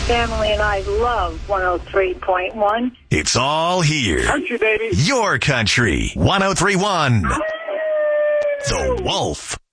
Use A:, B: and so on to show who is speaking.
A: family and I love 103.1.
B: It's all here.
C: Country, baby.
B: Your country. 103.1. The Wolf.